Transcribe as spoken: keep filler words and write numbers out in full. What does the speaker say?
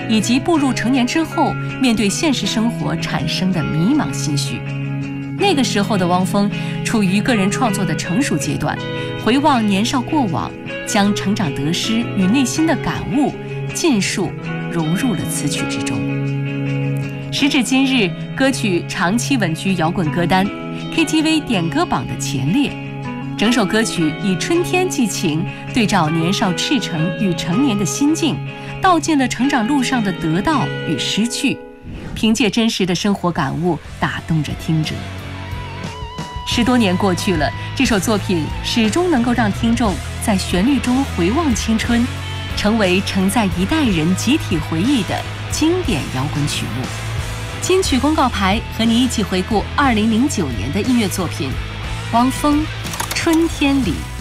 以及步入成年之后面对现实生活产生的迷茫心绪。那个时候的汪峰处于个人创作的成熟阶段，回望年少过往，将成长得失与内心的感悟尽数融入了词曲之中。时至今日，歌曲长期稳居摇滚歌单、K T V 点歌榜的前列。整首歌曲以春天寄情对照年少赤诚与成年的心境，道尽了成长路上的得到与失去，凭借真实的生活感悟打动着听者。十多年过去了，这首作品始终能够让听众在旋律中回望青春，成为承载一代人集体回忆的经典摇滚曲目。金曲公告牌和你一起回顾二零零九年的音乐作品，汪峰《春天里》。